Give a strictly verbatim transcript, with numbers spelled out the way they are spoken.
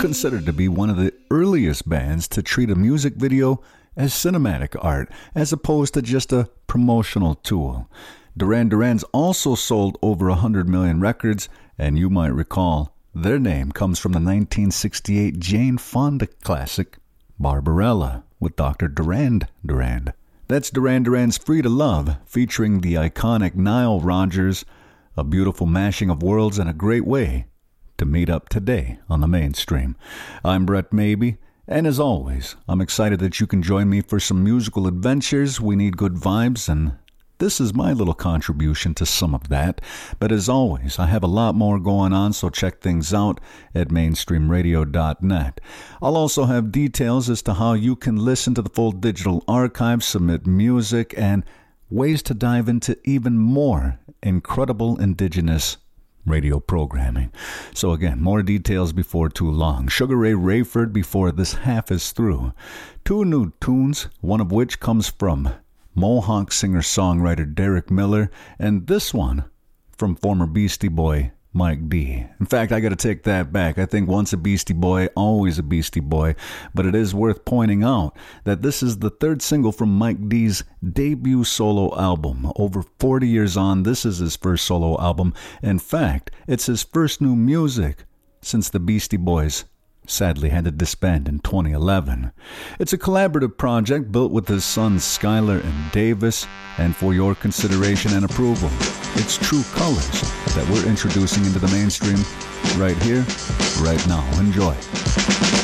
considered to be one of the earliest bands to treat a music video as cinematic art, as opposed to just a promotional tool. Duran Duran's also sold over one hundred million records, and you might recall their name comes from the nineteen sixty-eight Jane Fonda classic, Barbarella, with Doctor Duran Duran. That's Duran Duran's Free to Love, featuring the iconic Nile Rodgers, a beautiful mashing of worlds and a great way to meet up today on the mainstream. I'm Brett Maybe, and as always, I'm excited that you can join me for some musical adventures. We need good vibes, and this is my little contribution to some of that. But as always, I have a lot more going on, so check things out at mainstream radio dot net. I'll also have details as to how you can listen to the full digital archive, submit music, and ways to dive into even more incredible indigenous radio programming. So again, more details before too long. Sugar Ray Rayford before this half is through. Two new tunes, one of which comes from Mohawk singer-songwriter Derek Miller, and this one from former Beastie Boy Mike D. In fact, I got to take that back. I think once a Beastie Boy, always a Beastie Boy. But it is worth pointing out that this is the third single from Mike D's debut solo album. Over forty years on, this is his first solo album. In fact, it's his first new music since the Beastie Boys sadly had to disband in twenty eleven. It's a collaborative project built with his sons Skylar and Davis, and for your consideration and approval, it's True Colors that we're introducing into the mainstream right here, right now. Enjoy.